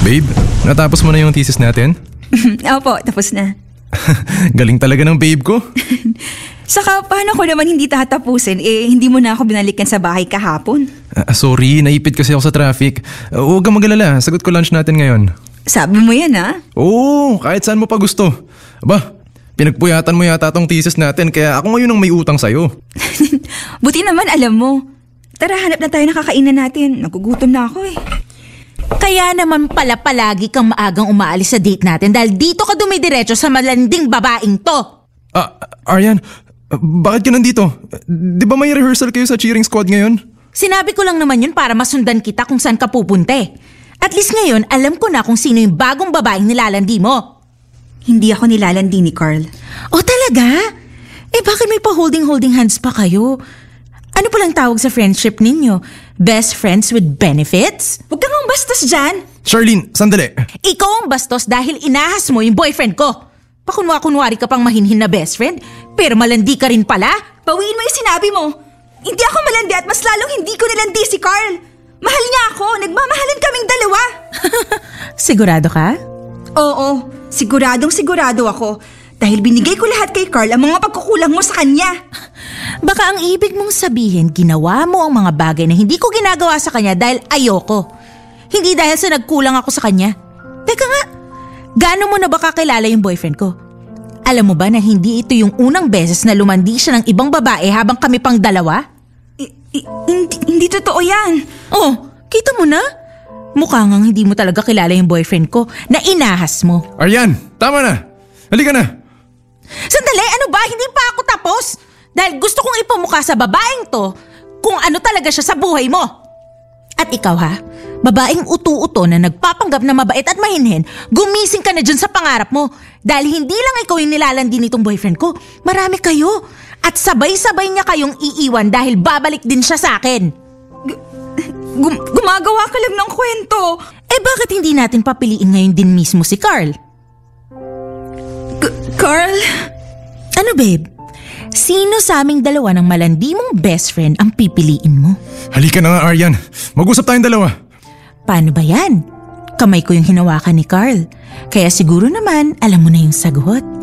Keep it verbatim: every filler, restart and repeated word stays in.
Babe, natapos mo na yung thesis natin? Opo, tapos na. Galing talaga ng babe ko. Saka paano ko naman hindi tatapusin? Eh, hindi mo na ako binalikan sa bahay kahapon. Ah, sorry, naipit kasi ako sa traffic. Uh, huwag kang mag-alala, sagot ko lunch natin ngayon. Sabi mo yan, ha? Oo, kahit saan mo pa gusto. Aba, pinagpuyatan mo yata tong thesis natin kaya ako ngayon ang may utang sa'yo. Buti naman alam mo. Tara, hanap na tayo ng kakainan natin. Nagugutom na ako eh. Kaya naman pala palagi kang maagang umaalis sa date natin dahil dito ka dumidiretso sa malanding babaeng to. Ah, Aryan, bakit ka nandito? Di ba may rehearsal kayo sa cheering squad ngayon? Sinabi ko lang naman yun para masundan kita kung saan ka pupunte. At least ngayon, alam ko na kung sino yung bagong babaeng nilalandi mo. Hindi ako nilalandi ni Carl. Oh, talaga? Eh bakit may pa-holding-holding hands pa kayo? Ano palang tawag sa friendship ninyo? Best friends with benefits? Huwag kang ang bastos dyan. Charlene, sandali. Ikaw ang bastos dahil inahas mo yung boyfriend ko. Pakunwa-kunwari ka pang mahinhin na best friend, pero malandi ka rin pala? Bawiin mo yung sinabi mo. Hindi ako malandi at mas lalong hindi ko nilandi si Carl. Mahal niya ako. Nagmamahalan kaming dalawa. Sigurado ka? Oo, siguradong sigurado ako. Dahil binigay ko lahat kay Carl ang mga pagkukulang mo sa kanya. Baka ang ibig mong sabihin, ginawa mo ang mga bagay na hindi ko ginagawa sa kanya dahil ayoko. Hindi dahil sa nagkulang ako sa kanya. Teka nga, gaano mo na ba kakilala yung boyfriend ko? Alam mo ba na hindi ito yung unang beses na lumandi siya ng ibang babae habang kami pang dalawa? I- i- hindi, hindi totoo yan. Oh, kita mo na? Mukha ngang hindi mo talaga kilala yung boyfriend ko na inahas mo. Aryan, tama na. Halika na. Sandali, ano ba? Hindi pa ako tapos. Dahil gusto kong ipamukha sa babaeng to kung ano talaga siya sa buhay mo. At ikaw ha, babaeng utu-uto na nagpapanggap na mabait at mahinhin, gumising ka na dyan sa pangarap mo. Dahil hindi lang ikaw yung nilalandi nitong boyfriend ko, marami kayo. At sabay-sabay niya kayong iiwan dahil babalik din siya sa akin. G- gum- gumagawa ka lang ng kwento. Eh bakit hindi natin papiliin ngayon din mismo si Carl? G- Carl? Ano babe? Sino sa aming dalawa ng malandi mong best friend ang pipiliin mo? Halika na nga, Aryan. Mag-usap tayong dalawa. Paano ba yan? Kamay ko yung hinawakan ni Carl. Kaya siguro naman alam mo na yung sagot.